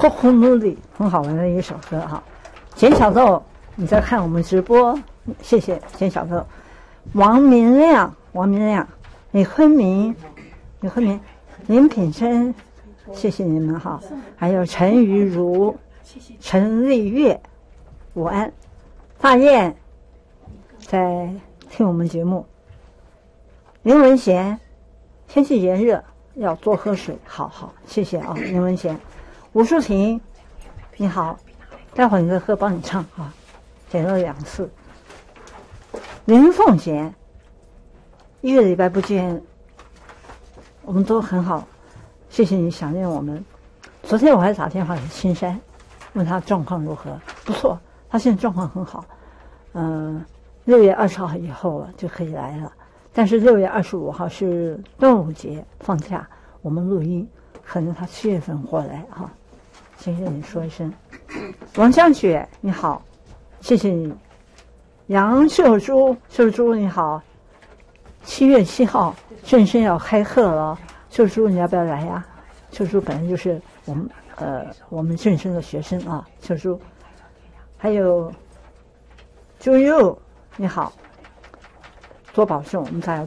呼呼努力，很好玩的一首歌哈。简小豆，你在看我们直播，谢谢简小豆。王明亮，李坤明，林品珍，谢谢你们哈。还有陈瑜如，陈丽月，午安。大雁在听我们节目。林文贤，天气炎热，要多喝水。好，谢谢啊，林文贤。吴淑婷，你好，待会儿你的歌帮你唱啊，点了2次。林凤贤，1个礼拜不见，我们都很好，谢谢你想念我们。昨天我还打电话给青山，问他状况如何，不错，他现在状况很好。6月20号以后了就可以来了，但是6月25号是端午节放假，我们录音，可能他7月份过来哈。先跟你说一声，王香雪你好，谢谢你。杨秀珠你好，7月7号正式要开课了，秀珠你要不要来呀？秀珠本来就是我们正生的学生啊，秀珠。还有朱佑你好，多保重，我们大家